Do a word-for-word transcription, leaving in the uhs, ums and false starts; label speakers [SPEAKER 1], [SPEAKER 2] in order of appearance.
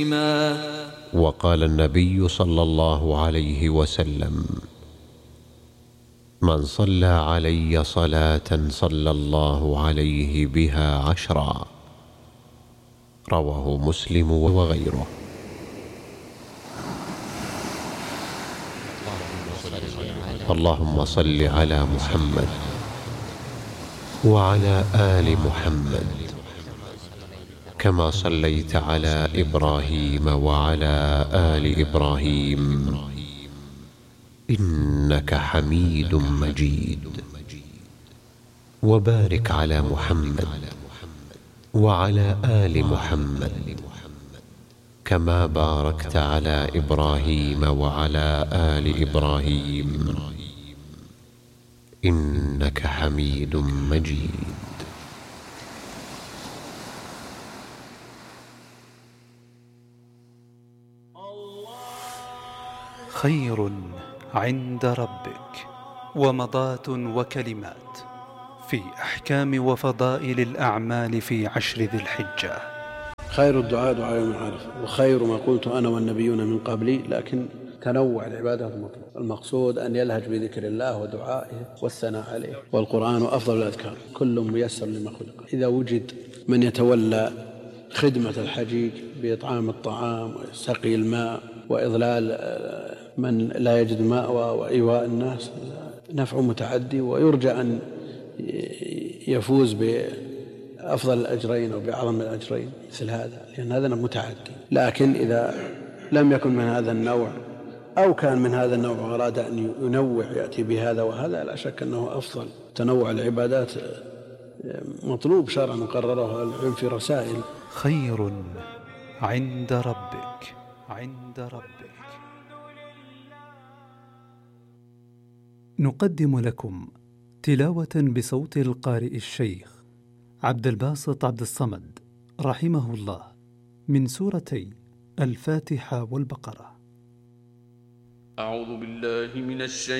[SPEAKER 1] وقال النبي صلى الله عليه وسلم: من صلى علي صلاة صلى الله عليه بها عشرا. رواه مسلم وغيره. اللهم صل على محمد وعلى آل محمد كما صليت على إبراهيم وعلى آل إبراهيم إنك حميد مجيد. وبارك على محمد وعلى آل محمد كما باركت على إبراهيم وعلى آل إبراهيم إنك حميد مجيد.
[SPEAKER 2] خير عند ربك ومضات وكلمات في أحكام وفضائل الأعمال في عشر ذي الحجة.
[SPEAKER 3] خير الدعاء دعاء يوم عرفة، وخير ما قلت أنا والنبيون من قبلي، لكن تنوع العبادات مطلوب. المقصود أن يلهج بذكر الله ودعائه والثناء عليه، والقرآن أفضل الأذكار، كل ميسر لما خلق. إذا وجد من يتولى خدمة الحجيج بإطعام الطعام وسقي الماء وإضلال من لا يجد مأوى وإيواء الناس، نفع متعدي، ويرجى أن يفوز بأفضل الأجرين أو بأعظم الأجرين مثل هذا، لأن هذا متعدي. لكن إذا لم يكن من هذا النوع أو كان من هذا النوع وأراد أن ينوع يأتي بهذا وهذا، لا شك أنه أفضل. تنوع العبادات مطلوب شرعا قرره العلم في رسائل.
[SPEAKER 2] خير عند ربك عند ربك. نقدم لكم تلاوة بصوت القارئ الشيخ عبد الباسط عبد الصمد رحمه الله من سورتي الفاتحة والبقرة.
[SPEAKER 4] أعوذ بالله من الشيطان